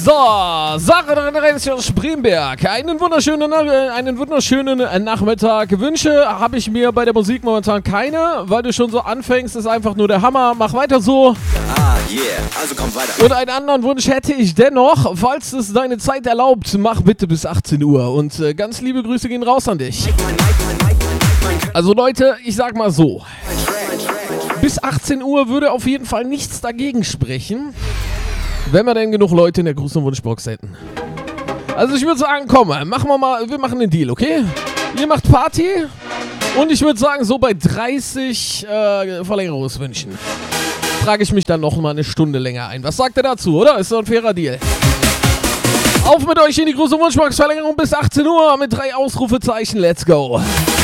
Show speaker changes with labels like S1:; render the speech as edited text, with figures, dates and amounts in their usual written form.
S1: So, Sarah aus Bremberg. Einen wunderschönen Nachmittag. Wünsche habe ich mir bei der Musik momentan keine, weil du schon so anfängst, ist einfach nur der Hammer. Mach weiter so.
S2: Also komm weiter.
S1: Und einen anderen Wunsch hätte ich dennoch, falls es deine Zeit erlaubt, mach bitte bis 18 Uhr. Und ganz liebe Grüße gehen raus an dich. Also Leute, ich sag mal so. Bis 18 Uhr würde auf jeden Fall nichts dagegen sprechen, wenn wir denn genug Leute in der Gruß- und Wunschbox hätten. Also ich würde sagen, komm, wir machen den Deal, okay? Ihr macht Party und ich würde sagen, so bei 30 Verlängerungswünschen trage ich mich dann noch mal eine Stunde länger ein. Was sagt ihr dazu, oder? Ist so ein fairer Deal. Auf mit euch in die Gruß- und Wunschbox, Verlängerung bis 18 Uhr mit 3 Ausrufezeichen. Let's go.